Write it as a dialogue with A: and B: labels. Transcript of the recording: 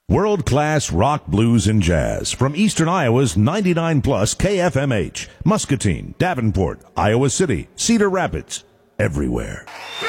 A: World-class rock, blues, and jazz from Eastern Iowa's 99 plus KFMH, Muscatine, Davenport, Iowa City, Cedar Rapids, everywhere.